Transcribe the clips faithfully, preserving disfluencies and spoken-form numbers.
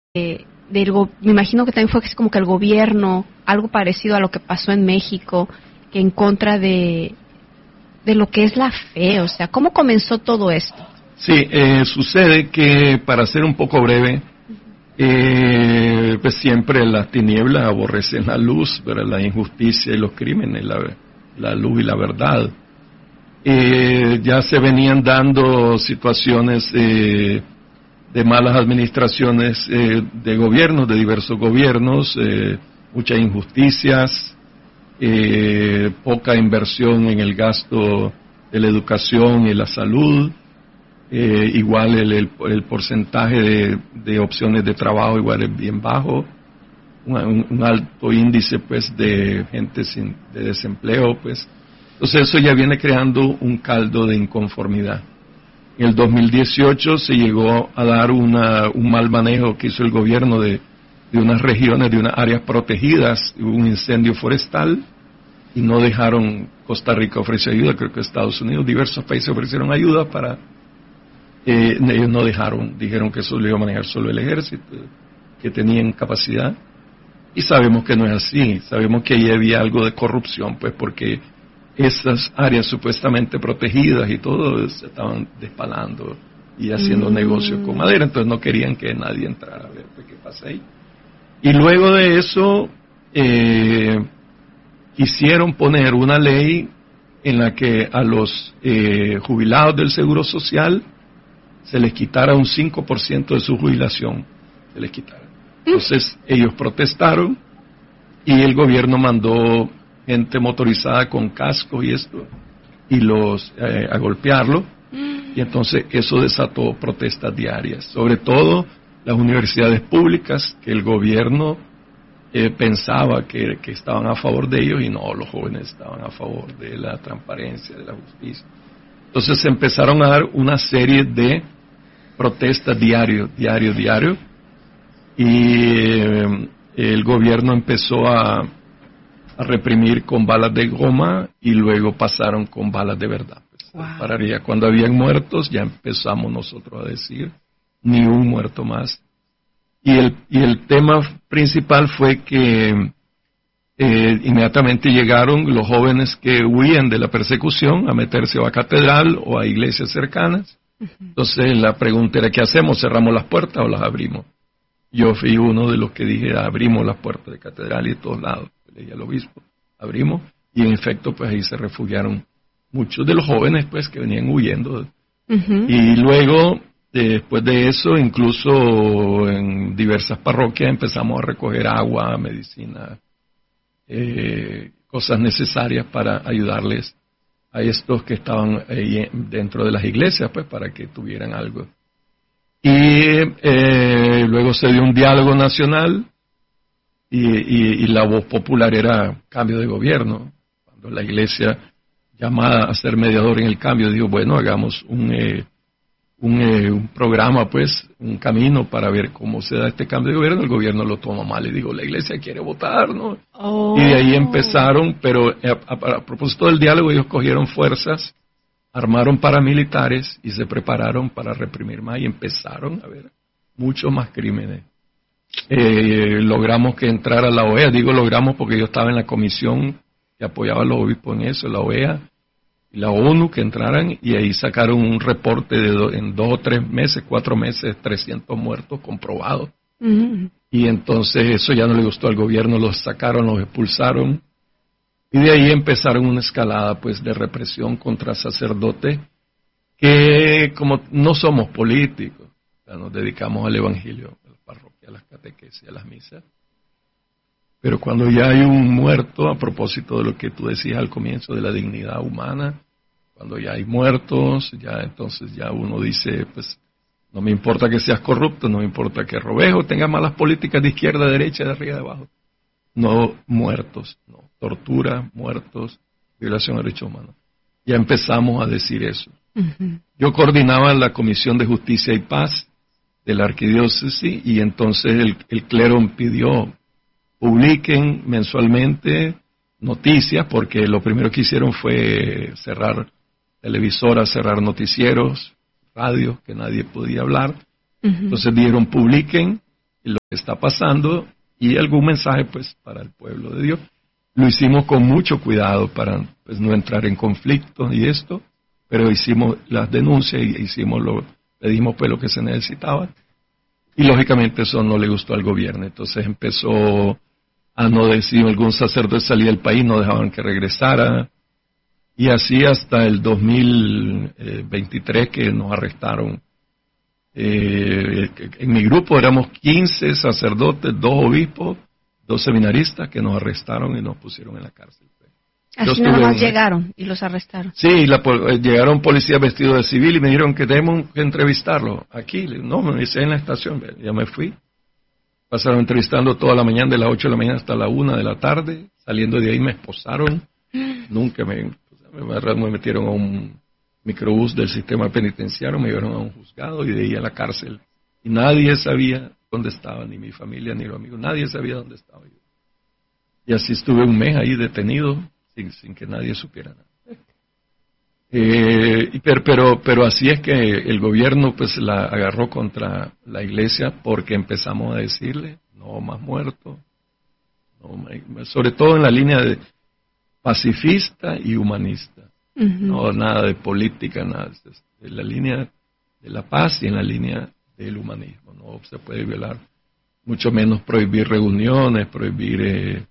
eh, del go- me imagino que también fue así como que el gobierno, algo parecido a lo que pasó en México, que en contra de, de lo que es la fe, o sea, ¿cómo comenzó todo esto? Sí, eh, sucede que, para ser un poco breve, eh, pues siempre las tinieblas aborrecen la luz, ¿verdad? La injusticia y los crímenes, la, la luz y la verdad. Eh, ya se venían dando situaciones eh, de malas administraciones eh, de gobiernos, de diversos gobiernos, eh, muchas injusticias, eh, poca inversión en el gasto de la educación y la salud, eh, igual el, el, el porcentaje de, de opciones de trabajo igual es bien bajo, un, un alto índice pues de gente sin, de desempleo, pues. Entonces eso ya viene creando un caldo de inconformidad. En el dos mil dieciocho se llegó a dar una, un mal manejo que hizo el gobierno de, de unas regiones, de unas áreas protegidas, hubo un incendio forestal y no dejaron. Costa Rica ofreció ayuda, creo que Estados Unidos, diversos países ofrecieron ayuda para, eh, ellos no dejaron, dijeron que eso lo iba a manejar solo el ejército, que tenían capacidad, y sabemos que no es así, sabemos que ahí había algo de corrupción, pues porque esas áreas supuestamente protegidas y todo se estaban despalando y haciendo mm. negocios con madera, entonces no querían que nadie entrara a ver qué pasa ahí. Y luego de eso eh, quisieron poner una ley en la que a los eh, jubilados del Seguro Social se les quitara un cinco por ciento de su jubilación, se les quitara. Entonces ellos protestaron y el gobierno mandó gente motorizada con cascos y esto, y los eh, a golpearlo, y entonces eso desató protestas diarias, sobre todo las universidades públicas, que el gobierno eh, pensaba que, que estaban a favor de ellos, y no, los jóvenes estaban a favor de la transparencia, de la justicia. Entonces se empezaron a dar una serie de protestas diario, diario, diario, y eh, el gobierno empezó a a reprimir con balas de goma y luego pasaron con balas de verdad. Pues, wow. Pararía. Cuando habían muertos ya empezamos nosotros a decir ni un muerto más. Y el, y el tema principal fue que eh, inmediatamente llegaron los jóvenes que huían de la persecución a meterse o a catedral o a iglesias cercanas. Uh-huh. Entonces la pregunta era, ¿qué hacemos? ¿Cerramos las puertas o las abrimos? Yo fui uno de los que dije, abrimos las puertas de catedral y de todos lados. Le dije al obispo, abrimos, y en efecto pues ahí se refugiaron muchos de los jóvenes pues que venían huyendo. Uh-huh. Y luego, después de eso, incluso en diversas parroquias empezamos a recoger agua, medicina, eh, cosas necesarias para ayudarles a estos que estaban ahí dentro de las iglesias, pues para que tuvieran algo. Y eh, luego se dio un diálogo nacional. Y, y, y la voz popular era cambio de gobierno. Cuando la iglesia, llamada a ser mediador en el cambio, dijo, bueno, hagamos un, eh, un, eh, un programa, pues, un camino para ver cómo se da este cambio de gobierno. El gobierno lo toma mal y digo, la iglesia quiere votar, ¿no? Oh. Y de ahí empezaron, pero a, a, a propósito del diálogo, ellos cogieron fuerzas, armaron paramilitares y se prepararon para reprimir más y empezaron a ver muchos más crímenes. Eh, logramos que entrara la O E A, digo logramos porque yo estaba en la comisión que apoyaba a los obispos en eso, la O E A y la ONU, que entraran, y ahí sacaron un reporte de do, en dos o tres meses, cuatro meses, trescientos muertos comprobados. Uh-huh. Y entonces eso ya no le gustó al gobierno, los sacaron, los expulsaron, y de ahí empezaron una escalada pues de represión contra sacerdotes que, como no somos políticos, ya nos dedicamos al evangelio, a las catequesis, a las misas, pero cuando ya hay un muerto, a propósito de lo que tú decías al comienzo de la dignidad humana, cuando ya hay muertos, ya entonces ya uno dice, pues no me importa que seas corrupto, no me importa que robes o tengas malas políticas de izquierda, derecha, de arriba, de abajo, no muertos, no, tortura, muertos, violación de derechos humanos. Ya empezamos a decir eso. Uh-huh. Yo coordinaba la Comisión de Justicia y Paz de la arquidiócesis, y entonces el, el clero pidió, publiquen mensualmente noticias, porque lo primero que hicieron fue cerrar televisoras, cerrar noticieros, radios, que nadie podía hablar. Uh-huh. Entonces dijeron, publiquen lo que está pasando y algún mensaje pues para el pueblo de Dios. Lo hicimos con mucho cuidado para pues no entrar en conflictos y esto, pero hicimos las denuncias y hicimos lo, pedimos pues lo que se necesitaba y lógicamente eso no le gustó al gobierno. Entonces empezó a no decir algún sacerdote salía del país, no dejaban que regresara y así hasta el dos mil veintitrés que nos arrestaron. Eh, en mi grupo éramos quince sacerdotes, dos obispos, dos seminaristas que nos arrestaron y nos pusieron en la cárcel. Así nada más llegaron y los arrestaron. Sí, la, llegaron policías vestidos de civil y me dijeron que tenemos que entrevistarlo aquí. No, me dice en la estación, ya me fui. Pasaron entrevistando toda la mañana, de las ocho de la mañana hasta la una de la tarde. Saliendo de ahí me esposaron. Nunca me, me metieron a un microbús del sistema penitenciario, me llevaron a un juzgado y de ahí a la cárcel. Y nadie sabía dónde estaba, ni mi familia, ni los amigos. Nadie sabía dónde estaba yo. Y así estuve un mes ahí detenido, sin, sin que nadie supiera nada. Eh, pero, pero, pero así es que el gobierno pues la agarró contra la iglesia porque empezamos a decirle, no más muertos, no, sobre todo en la línea de pacifista y humanista. Uh-huh. No, nada de política, nada. En la línea de la paz y en la línea del humanismo. No se puede violar, mucho menos prohibir reuniones, prohibir eh,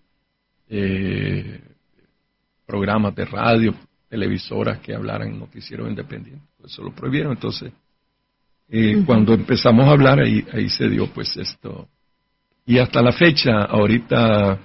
eh, programas de radio, televisoras que hablaran noticieros independientes. Eso lo prohibieron. Entonces, eh, uh-huh. cuando empezamos a hablar, ahí, ahí se dio pues esto. Y hasta la fecha, ahorita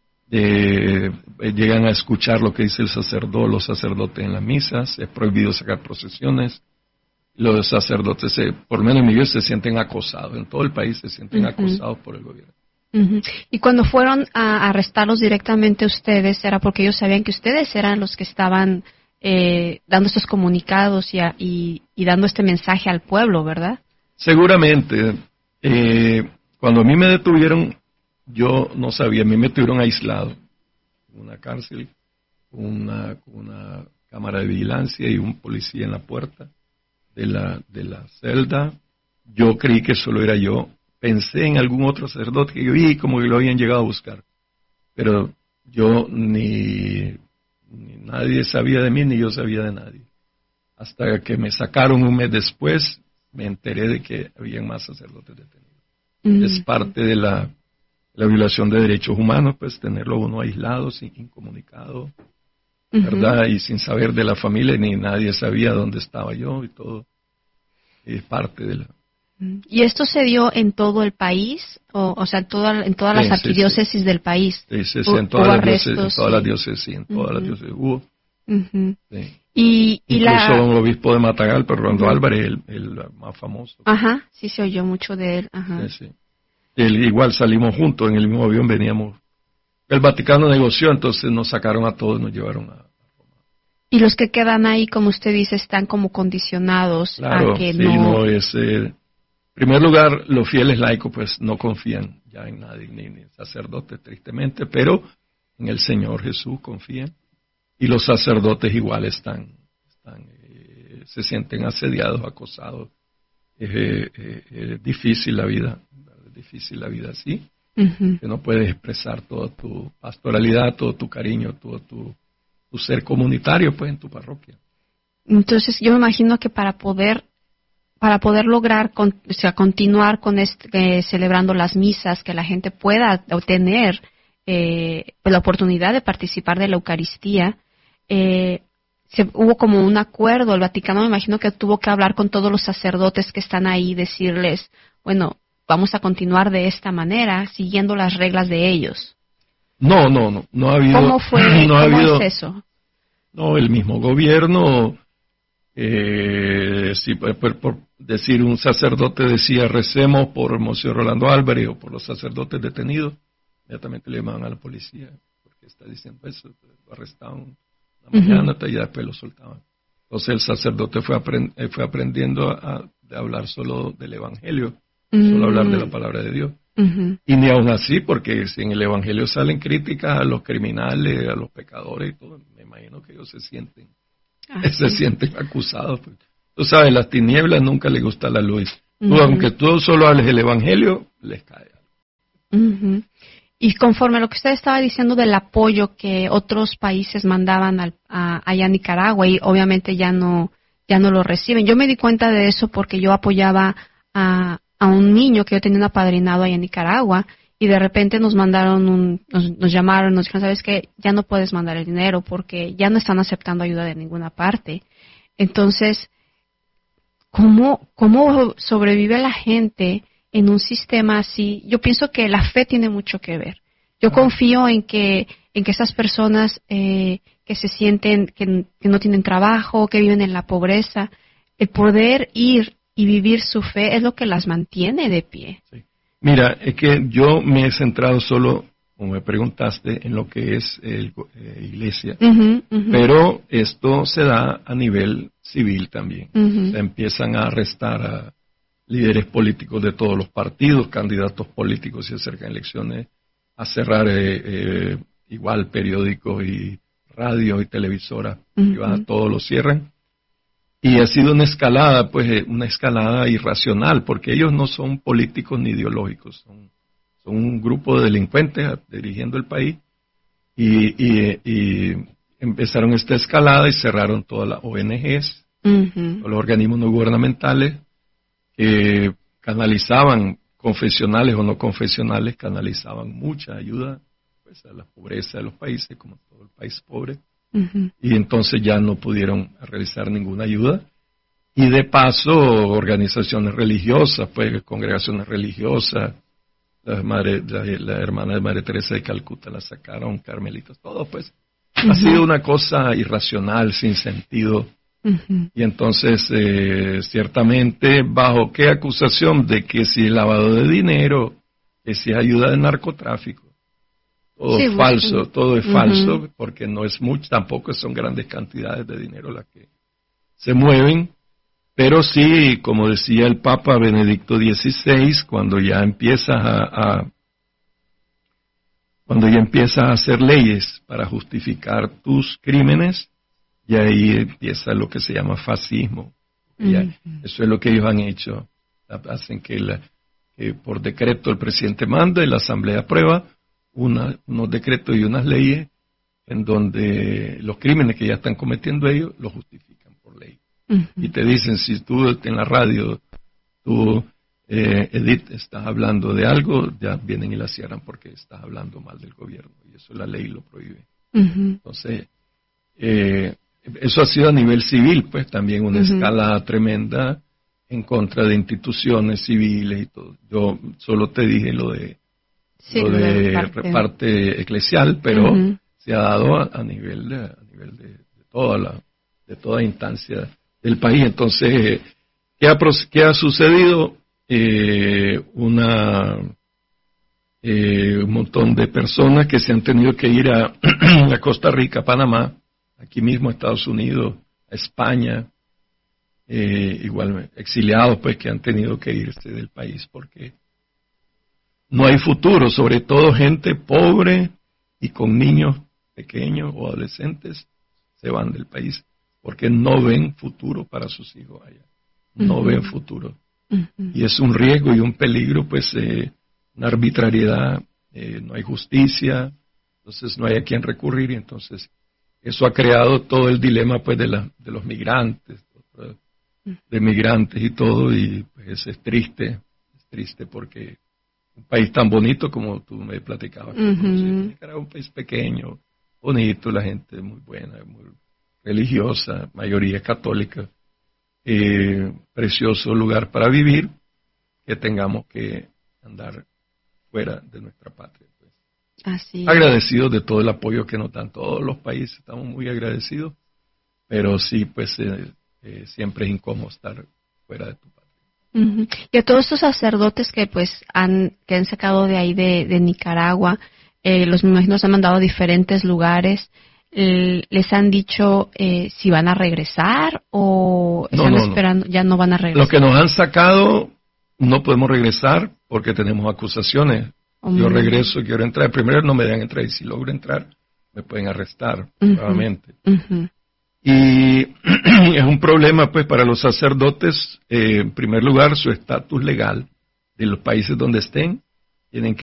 eh, llegan a escuchar lo que dice el sacerdote, los sacerdotes en las misas. Es prohibido sacar procesiones. Los sacerdotes, se, por lo menos en mi vida, se sienten acosados. En todo el país se sienten uh-huh. acosados por el gobierno. Uh-huh. Y cuando fueron a arrestarlos directamente ustedes, era porque ellos sabían que ustedes eran los que estaban eh, dando estos comunicados y, a, y, y dando este mensaje al pueblo, ¿verdad? Seguramente. Eh, cuando a mí me detuvieron, yo no sabía, a mí me tuvieron aislado en una cárcel, una, una cámara de vigilancia y un policía en la puerta de la, de la celda. Yo creí que solo era yo. Pensé en algún otro sacerdote que yo vi como que lo habían llegado a buscar. Pero yo ni, ni nadie sabía de mí, ni yo sabía de nadie. Hasta que me sacaron un mes después, me enteré de que había más sacerdotes detenidos. Mm. Es parte de la, la violación de derechos humanos, pues tenerlo uno aislado, sin, incomunicado, uh-huh. ¿verdad? Y sin saber de la familia, ni nadie sabía dónde estaba yo y todo. Es parte de la... ¿Y esto se dio en todo el país? O, o sea, en, toda, en todas las sí, arquidiócesis sí, sí. del país. Sí, sí, sí, en todas las diócesis, en todas las diócesis, en todas uh-huh. las diócesis hubo. Uh-huh. Sí. Y, y Incluso la... un obispo de Matagalpa, Rolando uh-huh. Álvarez, el, el más famoso. Ajá, sí se oyó mucho de él. Ajá. Sí, sí. El, igual salimos juntos, en el mismo avión veníamos. El Vaticano negoció, entonces nos sacaron a todos, nos llevaron a... Y los que quedan ahí, como usted dice, están como condicionados claro, a que sí, no... no es... Eh, en primer lugar, los fieles laicos pues no confían ya en nadie, ni en sacerdotes tristemente, pero en el Señor Jesús confían. Y los sacerdotes igual están, están eh, se sienten asediados, acosados. Es eh, eh, eh, difícil la vida, es difícil la vida así, uh-huh. que no puedes expresar toda tu pastoralidad, todo tu cariño, todo tu, tu ser comunitario pues en tu parroquia. Entonces yo me imagino que para poder para poder lograr con, o sea, continuar con este, eh, celebrando las misas, que la gente pueda obtener eh, pues la oportunidad de participar de la Eucaristía, eh, se, hubo como un acuerdo. El Vaticano me imagino que tuvo que hablar con todos los sacerdotes que están ahí, decirles, bueno, vamos a continuar de esta manera, siguiendo las reglas de ellos. No, no, no, no ha habido... ¿Cómo fue, no ha cómo habido, es eso? No, el mismo gobierno... Eh, si por, por decir un sacerdote decía recemos por Monseñor Rolando Álvarez o por los sacerdotes detenidos, inmediatamente le llamaban a la policía porque está diciendo eso, lo arrestaban la mañana uh-huh. y después lo soltaban. Entonces el sacerdote fue, aprend, fue aprendiendo a, a hablar solo del Evangelio, uh-huh. solo hablar de la palabra de Dios. Uh-huh. Y ni aún así, porque si en el Evangelio salen críticas a los criminales, a los pecadores y todo, me imagino que ellos se sienten Ah, se sí. sienten acusados. Tú sabes, las tinieblas nunca les gusta la luz. Uh-huh. Tú, aunque tú solo hables el Evangelio, les cae. Uh-huh. Y conforme a lo que usted estaba diciendo del apoyo que otros países mandaban al, a, allá a Nicaragua, y obviamente ya no ya no lo reciben. Yo me di cuenta de eso porque yo apoyaba a, a un niño que yo tenía un apadrinado allá en Nicaragua, y de repente nos mandaron, un, nos, nos llamaron, nos dijeron, ¿sabes qué? Ya no puedes mandar el dinero porque ya no están aceptando ayuda de ninguna parte. Entonces, ¿cómo, cómo sobrevive la gente en un sistema así? Yo pienso que la fe tiene mucho que ver. Yo confío en que en que esas personas eh, que se sienten que, que no tienen trabajo, que viven en la pobreza, el poder ir y vivir su fe es lo que las mantiene de pie. Sí. Mira, es que yo me he centrado solo, como me preguntaste, en lo que es el, eh, iglesia, uh-huh, uh-huh. Pero esto se da a nivel civil también. Uh-huh. Se empiezan a arrestar a líderes políticos de todos los partidos, candidatos políticos, se acercan elecciones, a cerrar eh, eh, igual periódicos y radios y televisoras uh-huh. privadas, todos lo cierran. Y ha sido una escalada, pues una escalada irracional, porque ellos no son políticos ni ideológicos, son, son un grupo de delincuentes dirigiendo el país, y, y, y empezaron esta escalada y cerraron todas las O N Ges, uh-huh. todos los organismos no gubernamentales que canalizaban, confesionales o no confesionales, canalizaban mucha ayuda pues, a la pobreza de los países, como todo el país pobre. Uh-huh. Y entonces ya no pudieron realizar ninguna ayuda, y de paso organizaciones religiosas, pues congregaciones religiosas, la, madre, la, la hermana de Madre Teresa de Calcuta la sacaron, carmelitas, todo pues uh-huh. ha sido una cosa irracional, sin sentido. Uh-huh. Y entonces eh, ciertamente bajo qué acusación de que si es lavado de dinero, que si es ayuda de narcotráfico. Todo sí, es falso, bueno. todo es uh-huh. falso, porque no es mucho, tampoco son grandes cantidades de dinero las que se mueven, pero sí, como decía el Papa Benedicto dieciséis, cuando ya empiezas a, a cuando ya empiezas a hacer leyes para justificar tus crímenes, y ahí empieza lo que se llama fascismo. Uh-huh. Ya, eso es lo que ellos han hecho, hacen que, la, que por decreto el presidente manda y la asamblea aprueba Una, unos decretos y unas leyes en donde los crímenes que ya están cometiendo ellos los justifican por ley. Uh-huh. Y te dicen, si tú en la radio, tú, eh, Edith, estás hablando de algo, ya vienen y la cierran porque estás hablando mal del gobierno. Y eso la ley lo prohíbe. Uh-huh. Entonces, eh, eso ha sido a nivel civil, pues también una uh-huh. escala tremenda en contra de instituciones civiles y todo. Yo solo te dije lo de Sí, lo de, de parte. parte eclesial, pero uh-huh. se ha dado a, a nivel de a nivel de, de toda la de toda instancia del país. Entonces, ¿qué ha, qué ha sucedido? Eh, una eh, un montón de personas que se han tenido que ir a, a Costa Rica, a Panamá, aquí mismo a Estados Unidos, a España, eh, igual exiliados, pues que han tenido que irse del país porque no hay futuro, sobre todo gente pobre y con niños pequeños o adolescentes se van del país porque no ven futuro para sus hijos allá, no uh-huh. ven futuro. Uh-huh. Y es un riesgo y un peligro, pues eh, una arbitrariedad, eh, no hay justicia, entonces no hay a quién recurrir, y entonces eso ha creado todo el dilema pues de, la, de los migrantes, de migrantes y todo, y pues es triste, es triste porque un país tan bonito como tú me platicabas. Uh-huh. Nicaragua es un país pequeño, bonito, la gente muy buena, muy religiosa, mayoría católica, eh, precioso lugar para vivir, que tengamos que andar fuera de nuestra patria. Pues. Así agradecidos de todo el apoyo que nos dan todos los países, estamos muy agradecidos, pero sí, pues eh, eh, siempre es incómodo estar fuera de tu patria. Uh-huh. Y a todos estos sacerdotes que pues han que han sacado de ahí de, de Nicaragua, eh, los me imagino se han mandado a diferentes lugares, eh, les han dicho eh, si van a regresar o no, están no, esperando, no. ya no van a regresar. Los que nos han sacado no podemos regresar porque tenemos acusaciones. Uh-huh. Yo regreso, quiero entrar, primero no me dejan entrar y si logro entrar me pueden arrestar uh-huh. nuevamente. Uh-huh. Y es un problema pues para los sacerdotes, eh, en primer lugar su estatus legal de los países donde estén, tienen que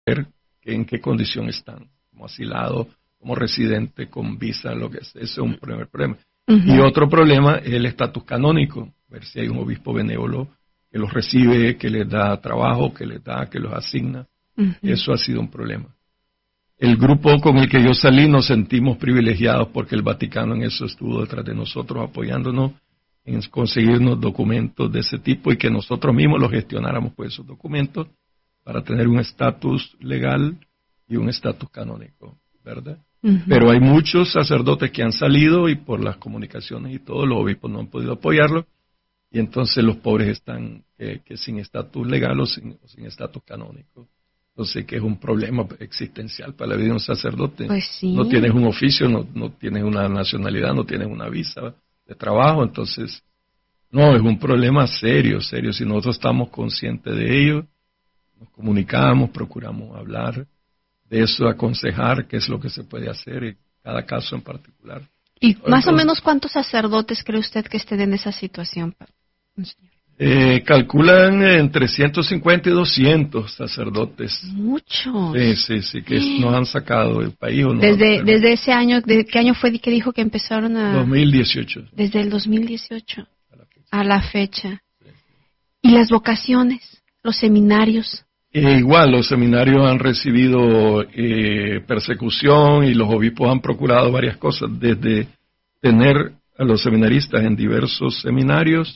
ver en qué condición están, como asilado, como residente, con visa, lo que sea. Ese es un primer problema. Uh-huh. Y otro problema es el estatus canónico, ver si hay un obispo benévolo que los recibe, que les da trabajo, que les da, que los asigna. Uh-huh. Eso ha sido un problema. El grupo con el que yo salí nos sentimos privilegiados porque el Vaticano en eso estuvo detrás de nosotros, apoyándonos en conseguirnos documentos de ese tipo y que nosotros mismos los gestionáramos por esos documentos para tener un estatus legal y un estatus canónico, ¿verdad? Uh-huh. Pero hay muchos sacerdotes que han salido y por las comunicaciones y todo, los obispos no han podido apoyarlo y entonces los pobres están eh, que sin estatus legal o sin, o sin estatus canónico. Entonces, que es un problema existencial para la vida de un sacerdote. Pues sí. No tienes un oficio, no, no tienes una nacionalidad, no tienes una visa de trabajo, entonces, no, es un problema serio, serio. Si nosotros estamos conscientes de ello, nos comunicamos, procuramos hablar de eso, aconsejar qué es lo que se puede hacer en cada caso en particular. ¿Y entonces, más o menos cuántos sacerdotes cree usted que estén en esa situación, señor? Eh, calculan entre ciento cincuenta y doscientos sacerdotes. Muchos. Sí, sí, sí, que ¿Eh? nos han sacado del país. O no desde, han, desde ese año, ¿de qué año fue que dijo que empezaron a...? dos mil dieciocho. Desde el dos mil dieciocho a la fecha. A la fecha. Sí, sí. ¿Y las vocaciones? ¿Los seminarios? Eh, igual, los seminarios han recibido eh, persecución y los obispos han procurado varias cosas, desde tener a los seminaristas en diversos seminarios.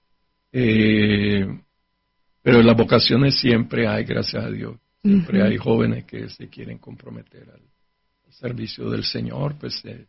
Eh, pero en las vocaciones siempre hay, gracias a Dios, siempre uh-huh. hay jóvenes que se quieren comprometer al, al servicio del Señor, pues eh,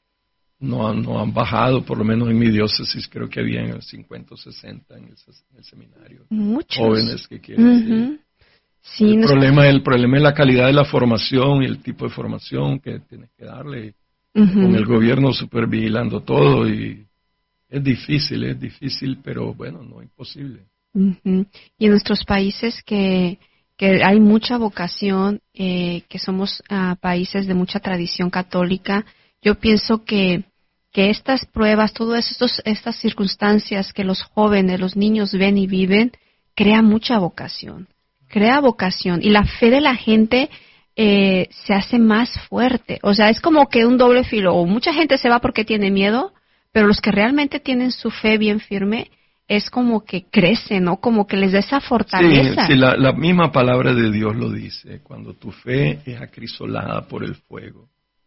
no, han, no han bajado, por lo menos en mi diócesis creo que habían cincuenta o sesenta en el, en el seminario. Muchos. Jóvenes que quieren. Uh-huh. Sí, el, no problema, el problema es la calidad de la formación y el tipo de formación que tienes que darle, uh-huh. con el gobierno super vigilando todo y es difícil, es difícil, pero bueno, no imposible. Uh-huh. Y en nuestros países que, que hay mucha vocación, eh, que somos uh, países de mucha tradición católica, yo pienso que, que estas pruebas, todas estos, estas circunstancias que los jóvenes, los niños ven y viven, crea mucha vocación, crea vocación. Y la fe de la gente eh, se hace más fuerte. O sea, es como que un doble filo. O mucha gente se va porque tiene miedo, pero los que realmente tienen su fe bien firme, es como que crecen, ¿no? Como que les da esa fortaleza. Sí, sí la, la misma palabra de Dios lo dice. Cuando tu fe es acrisolada por el fuego,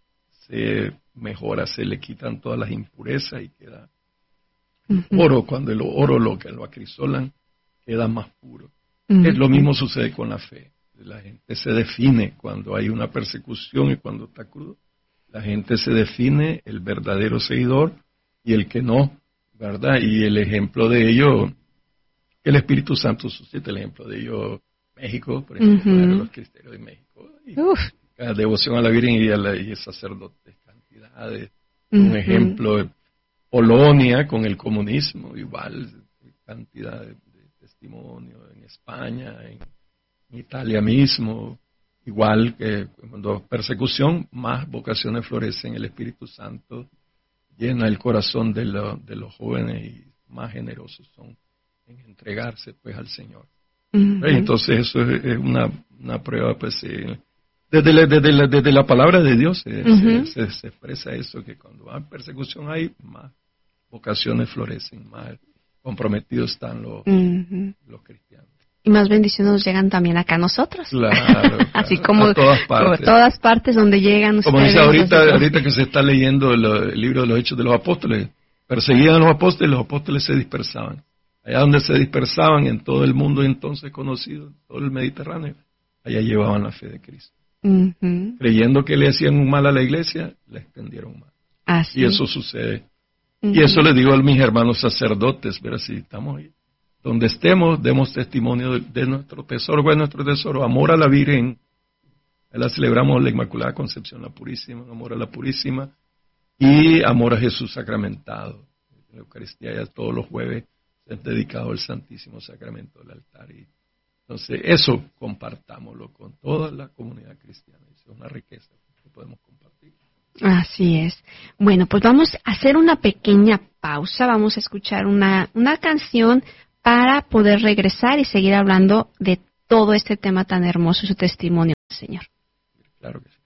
se mejora, se le quitan todas las impurezas y queda uh-huh. oro. Cuando el oro lo que lo acrisolan, queda más puro. Uh-huh. Es lo mismo sucede con la fe. La gente se define cuando hay una persecución y cuando está crudo. La gente se define el verdadero seguidor y el que no, ¿verdad? Y el ejemplo de ello, el Espíritu Santo suscita el ejemplo de ello, México, por ejemplo, uh-huh. los cristianos de México, y la devoción a la Virgen y a la y sacerdotes, cantidades, uh-huh. un ejemplo, Polonia con el comunismo, igual, cantidad de, de testimonio, en España, en, en Italia mismo, igual que cuando persecución, más vocaciones florecen, el Espíritu Santo llena el corazón de, lo, de los jóvenes y más generosos son en entregarse pues al Señor. Uh-huh. Entonces eso es, es una, una prueba pues eh, desde, la, desde, la, desde la palabra de Dios eh, uh-huh. se, se, se expresa eso, que cuando hay persecución hay más vocaciones florecen, más comprometidos están los, uh-huh. los cristianos. Y más bendiciones nos llegan también acá a nosotros. Claro, claro. Así como, a todas partes. como todas partes donde llegan ustedes. Como dice ahorita, ahorita que se está leyendo el, el libro de los Hechos de los Apóstoles, perseguían a los apóstoles, los apóstoles se dispersaban. Allá donde se dispersaban, en todo el mundo entonces conocido, todo el Mediterráneo, allá llevaban la fe de Cristo. Uh-huh. Creyendo que le hacían un mal a la iglesia, le extendieron mal. Así. Y eso sucede. Uh-huh. Y eso le digo a mis hermanos sacerdotes, ver si estamos ahí. Donde estemos, demos testimonio de, de nuestro tesoro. ¿Cuál es nuestro tesoro? Amor a la Virgen. La celebramos la Inmaculada Concepción, la Purísima, amor a la Purísima. Y amor a Jesús sacramentado. La Eucaristía ya todos los jueves es dedicado al Santísimo Sacramento del altar. Y entonces, eso compartámoslo con toda la comunidad cristiana. Es una riqueza que podemos compartir. Así es. Bueno, pues vamos a hacer una pequeña pausa. Vamos a escuchar una, una canción para poder regresar y seguir hablando de todo este tema tan hermoso y su testimonio. Señor. Claro que sí.